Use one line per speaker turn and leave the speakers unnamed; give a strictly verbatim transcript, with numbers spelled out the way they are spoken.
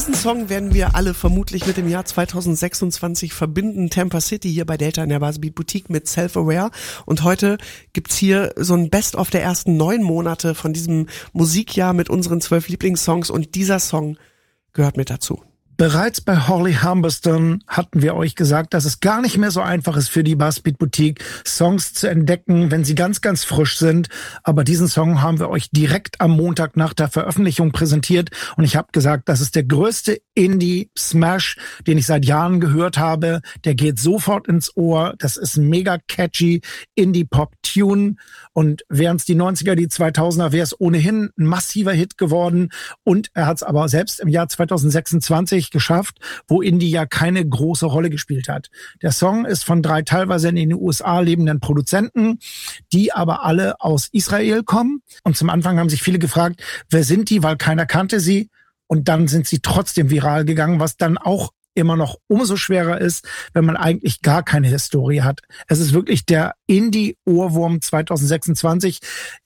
Diesen Song werden wir alle vermutlich mit dem Jahr zweitausendsechsundzwanzig verbinden. Tampa City hier bei Delta in der Bassbeat Boutique mit Self-Aware. Und heute gibt's hier so ein Best-of der ersten neun Monate von diesem Musikjahr mit unseren zwölf Lieblingssongs. Und dieser Song gehört mit dazu.
Bereits bei Holly Humberston hatten wir euch gesagt, dass es gar nicht mehr so einfach ist für die Bassbeat Boutique, Songs zu entdecken, wenn sie ganz, ganz frisch sind. Aber diesen Song haben wir euch direkt am Montag nach der Veröffentlichung präsentiert. Und ich habe gesagt, das ist der größte Indie-Smash, den ich seit Jahren gehört habe. Der geht sofort ins Ohr. Das ist ein mega catchy Indie-Pop-Tune. Und wären es die neunziger, die zweitausender, wäre es ohnehin ein massiver Hit geworden. Und er hat es aber selbst im Jahr zweitausendsechsundzwanzig geschafft, wo Indie ja keine große Rolle gespielt hat. Der Song ist von drei teilweise in den U S A lebenden Produzenten, die aber alle aus Israel kommen. Und zum Anfang haben sich viele gefragt, wer sind die, weil keiner kannte sie. Und dann sind sie trotzdem viral gegangen, was dann auch immer noch umso schwerer ist, wenn man eigentlich gar keine Historie hat. Es ist wirklich der Indie-Ohrwurm zweitausendsechsundzwanzig.